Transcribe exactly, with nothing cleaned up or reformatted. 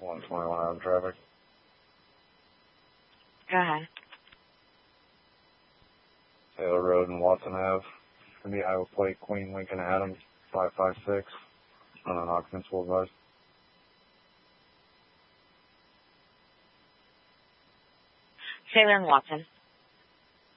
one twenty-one out of traffic. Go ahead. Taylor Road and Watson Ave. In the Iowa plate, Queen Lincoln Adams, five five six. On an occupants will advise. Taylor and Watson.